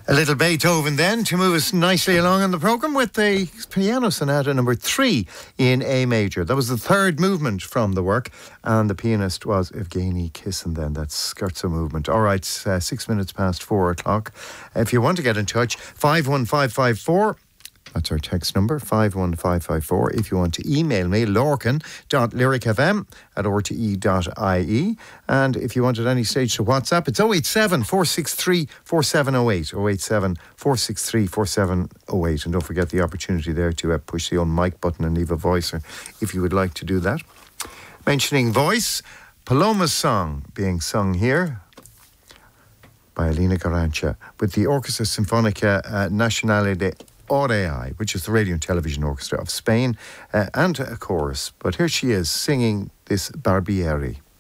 A little Beethoven then to move us nicely along in the programme with the Piano Sonata number 3 in A major. That was the third movement from the work, and the pianist was Evgeny Kissin then. That's Scherzo movement. All right, 6 minutes past 4 o'clock. If you want to get in touch, 51554. That's our text number, 51554. If you want to email me, lorcan.lyricfm@rte.ie. And if you want at any stage to WhatsApp, it's 087 463 4708. 087 463 4708. And don't forget the opportunity there to push the on mic button and leave a voice if you would like to do that. Mentioning voice, Paloma's song being sung here by Elena Garancha with the Orchestra Sinfónica Nacional de RAI, which is the Radio and Television Orchestra of Spain, and a chorus. But here she is singing this Barbieri.